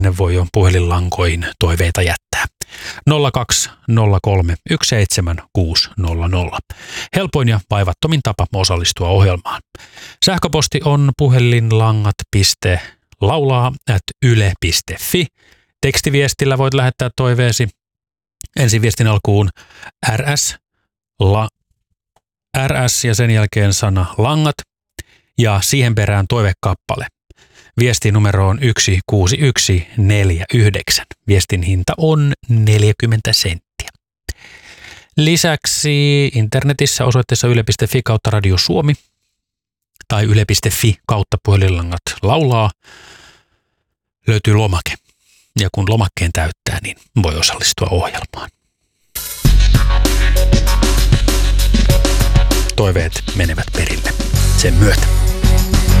Ne voi jo puhelinlankoihin toiveita jättää. 0203 17600. Helpoin ja vaivattomin tapa osallistua ohjelmaan. Sähköposti on puhelinlangat.laulaa@yle.fi. Tekstiviestillä voit lähettää toiveesi. Ensin viestin alkuun RS ja sen jälkeen sana langat ja siihen perään toivekappale. Viestin numero on 16149. Viestin hinta on 40 senttiä. Lisäksi internetissä osoitteessa yle.fi kautta Radio Suomi tai yle.fi kautta puhelinlangat laulaa löytyy lomake. Ja kun lomakkeen täyttää, niin voi osallistua ohjelmaan. Toiveet menevät perille sen myötä.